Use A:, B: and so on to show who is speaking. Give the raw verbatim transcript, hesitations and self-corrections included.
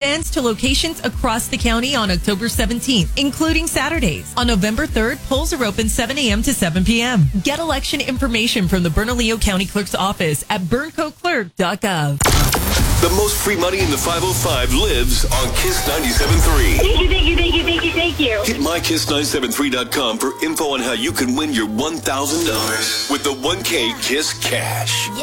A: expands to locations across the county on October seventeenth, including Saturdays. On November third, polls are open seven a.m. to seven p.m. Get election information from the Bernalillo County Clerk's office at burnco clerk dot gov.
B: The most free money in the five oh five lives on Kiss ninety-seven point three.
C: Thank you, thank you, thank you, thank you, thank you.
B: Hit my kiss nine seven three dot com for info on how you can win your one thousand dollars with the one K Kiss Cash.